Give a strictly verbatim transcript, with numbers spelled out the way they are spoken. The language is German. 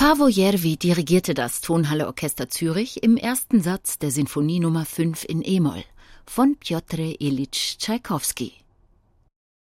Paavo Järvi dirigierte das Tonhalle Orchester Zürich im ersten Satz der Sinfonie Nummer fünf in E-Moll von Pjotr Iljitsch Tschaikowski.